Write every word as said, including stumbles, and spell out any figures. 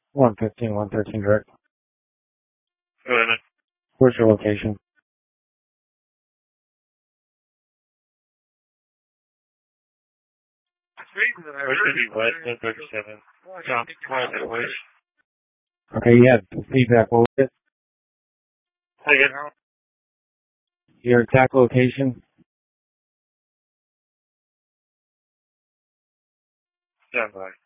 one fifteen, one thirteen direct. Go ahead, man. Where's your location? Where should be West ten thirty-seven? Tom, quiet that way. Okay, you had feedback. What was it? Say again. Your exact location? Stand by.